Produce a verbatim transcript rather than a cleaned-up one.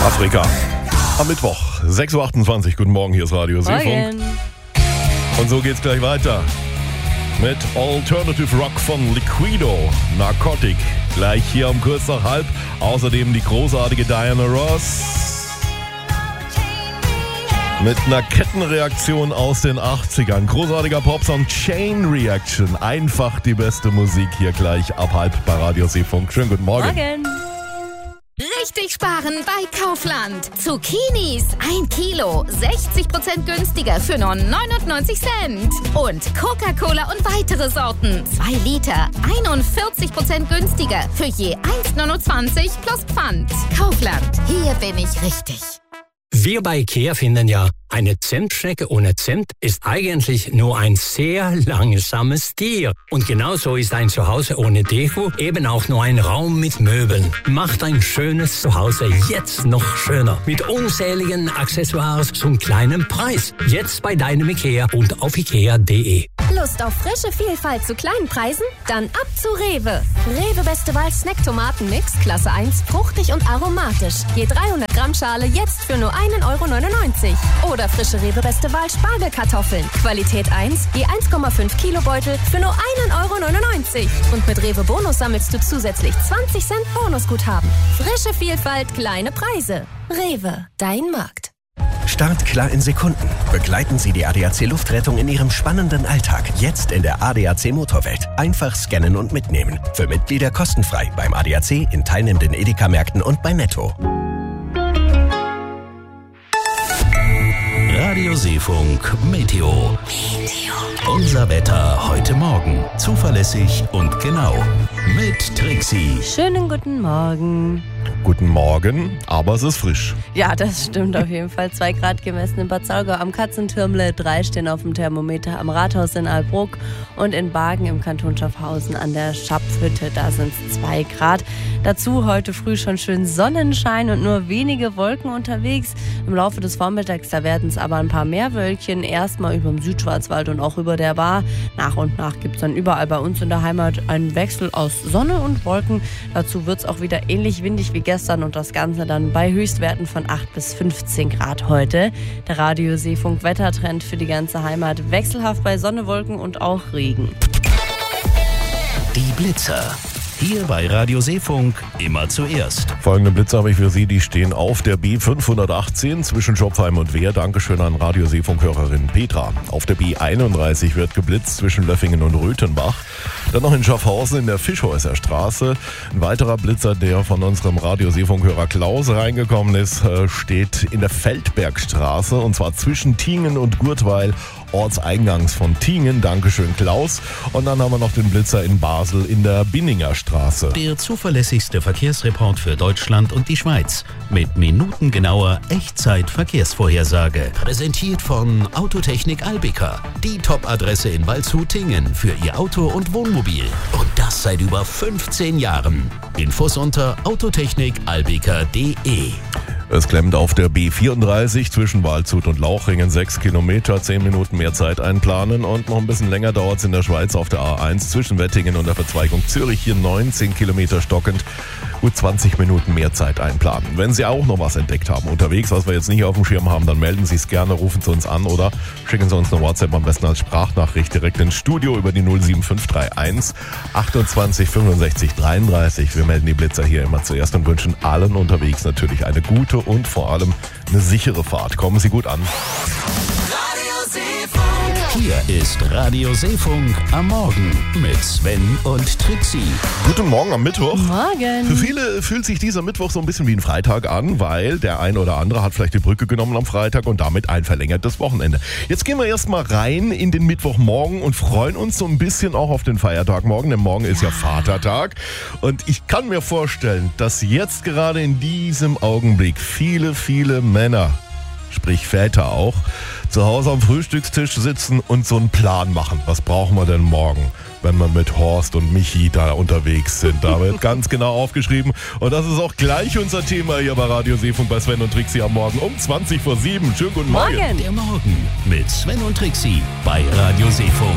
Afrika. Am Mittwoch, sechs Uhr achtundzwanzig. Guten Morgen, hier ist Radio Seefunk. Und so geht's gleich weiter mit Alternative Rock von Liquido, Narcotic. Gleich hier um kurz nach halb. Außerdem die großartige Diana Ross mit einer Kettenreaktion aus den achtzigern. Großartiger Popsong Chain Reaction. Einfach die beste Musik hier gleich ab halb bei Radio Seefunk. Schönen guten Morgen. Morgen. Richtig sparen bei Kaufland. Zucchinis ein Kilo, sechzig Prozent günstiger für nur neunundneunzig Cent. Und Coca-Cola und weitere Sorten, zwei Liter, einundvierzig Prozent günstiger für je eins neunundzwanzig plus Pfand. Kaufland, hier bin ich richtig. Wir bei IKEA finden ja, eine Zentstrecke ohne Cent ist eigentlich nur ein sehr langsames Tier. Und genauso ist ein Zuhause ohne Deko eben auch nur ein Raum mit Möbeln. Macht ein schönes Zuhause jetzt noch schöner. Mit unzähligen Accessoires zum kleinen Preis. Jetzt bei deinem IKEA und auf ikea punkt de. Lust auf frische Vielfalt zu kleinen Preisen? Dann ab zu Rewe. Rewe Beste Wahl Snack-Tomaten-Mix, Klasse eins, fruchtig und aromatisch. Je dreihundert Gramm Schale jetzt für nur ein Euro neunundneunzig. Oder frische Rewe Beste Wahl Spargelkartoffeln. Qualität eins, je eins Komma fünf Kilo Beutel für nur ein Euro neunundneunzig. Und mit Rewe Bonus sammelst du zusätzlich zwanzig Cent Bonusguthaben. Frische Vielfalt, kleine Preise. Rewe, dein Markt. Start klar in Sekunden. Begleiten Sie die A D A C Luftrettung in Ihrem spannenden Alltag. Jetzt in der A D A C Motorwelt. Einfach scannen und mitnehmen. Für Mitglieder kostenfrei beim A D A C, in teilnehmenden Edeka-Märkten und bei Netto. Radio Seefunk Meteo. Unser Wetter heute Morgen. Zuverlässig und genau. Mit Trixie. Schönen guten Morgen. Guten Morgen, aber es ist frisch. Ja, das stimmt auf jeden Fall. Zwei Grad gemessen in Bad Saulgau am Katzentürmle, drei stehen auf dem Thermometer am Rathaus in Albruck und in Bargen im Kanton Schaffhausen an der Schapfhütte, da sind es zwei Grad. Dazu heute früh schon schön Sonnenschein und nur wenige Wolken unterwegs. Im Laufe des Vormittags, da werden es aber ein paar mehr Wölkchen, erstmal über dem Südschwarzwald und auch über der Baar. Nach und nach gibt es dann überall bei uns in der Heimat einen Wechsel aus Sonne und Wolken. Dazu wird es auch wieder ähnlich windig wie gestern und das Ganze dann bei Höchstwerten von acht bis fünfzehn Grad heute. Der Radio Seefunk Wettertrend für die ganze Heimat wechselhaft bei Sonne, Wolken und auch Regen. Die Blitzer. Hier bei Radio Seefunk immer zuerst. Folgende Blitze habe ich für Sie, die stehen auf der B fünfhundertachtzehn zwischen Schopfheim und Wehr. Dankeschön an Radio Seefunk-Hörerin Petra. Auf der B einunddreißig wird geblitzt zwischen Löffingen und Röthenbach. Dann noch in Schaffhausen in der Fischhäuser Straße. Ein weiterer Blitzer, der von unserem Radio Seefunk-Hörer Klaus reingekommen ist, steht in der Feldbergstraße und zwar zwischen Tingen und Gurtweil, ortseingangs von Tingen. Dankeschön, Klaus. Und dann haben wir noch den Blitzer in Basel in der Binninger Straße. Der zuverlässigste Verkehrsreport für Deutschland und die Schweiz. Mit minutengenauer Echtzeit-Verkehrsvorhersage. Präsentiert von Autotechnik Albika. Die Top-Adresse in Waldshut-Tingen für Ihr Auto und Wohnmobil. Und das seit über fünfzehn Jahren. Infos unter autotechnik albika punkt de. Es klemmt auf der B vierunddreißig zwischen Waldshut und Lauchringen sechs Kilometer, zehn Minuten mehr Zeit einplanen und noch ein bisschen länger dauert es in der Schweiz auf der A eins zwischen Wettingen und der Verzweigung Zürich, hier neunzehn Kilometer stockend, gut zwanzig Minuten mehr Zeit einplanen. Wenn Sie auch noch was entdeckt haben unterwegs, was wir jetzt nicht auf dem Schirm haben, dann melden Sie es gerne, rufen Sie uns an oder schicken Sie uns eine WhatsApp am besten als Sprachnachricht direkt ins Studio über die null sieben fünf drei eins achtundzwanzig fünfundsechzig dreiunddreißig. Wir melden die Blitzer hier immer zuerst und wünschen allen unterwegs natürlich eine gute und vor allem eine sichere Fahrt. Kommen Sie gut an. Hier ist Radio Seefunk am Morgen mit Sven und Trixie. Guten Morgen am Mittwoch. Morgen. Für viele fühlt sich dieser Mittwoch so ein bisschen wie ein Freitag an, weil der ein oder andere hat vielleicht die Brücke genommen am Freitag und damit ein verlängertes Wochenende. Jetzt gehen wir erstmal rein in den Mittwochmorgen und freuen uns so ein bisschen auch auf den Feiertag morgen, denn morgen ist ja Vatertag. Und ich kann mir vorstellen, dass jetzt gerade in diesem Augenblick viele, viele Männer, sprich Väter auch, zu Hause am Frühstückstisch sitzen und so einen Plan machen. Was brauchen wir denn morgen, wenn wir mit Horst und Michi da unterwegs sind? Da wird ganz genau aufgeschrieben. Und das ist auch gleich unser Thema hier bei Radio Seefunk bei Sven und Trixie am Morgen um zwanzig vor sieben. Schönen guten Morgen. Morgen. Der Morgen mit Sven und Trixie bei Radio Seefunk.